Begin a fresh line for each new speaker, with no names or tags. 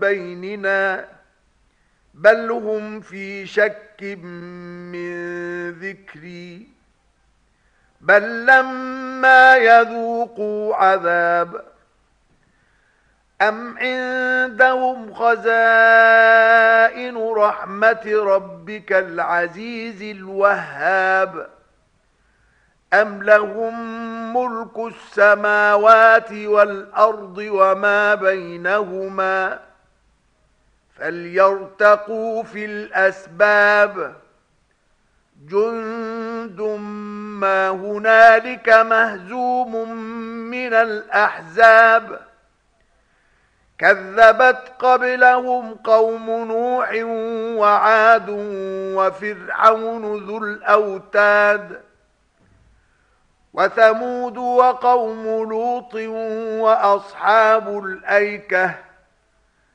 بيننا بل هم في شك من ذكري بل لما يذوقوا عذاب أم عندهم خزائن رحمة ربك العزيز الوهاب أم لهم ملك السماوات والأرض وما بينهما فليرتقوا في الأسباب جند ما هنالك مهزوم من الأحزاب كذبت قبلهم قوم نوح وعاد وفرعون ذو الأوتاد وثمود وقوم لوط وأصحاب الأيكة